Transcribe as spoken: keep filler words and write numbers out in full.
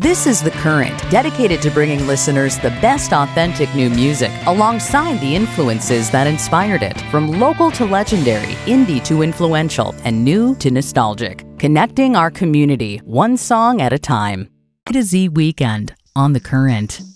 This is The Current, dedicated to bringing listeners the best authentic new music alongside the influences that inspired it. From local to legendary, indie to influential, and new to nostalgic. Connecting our community, one song at a time. A to Z Weekend on The Current.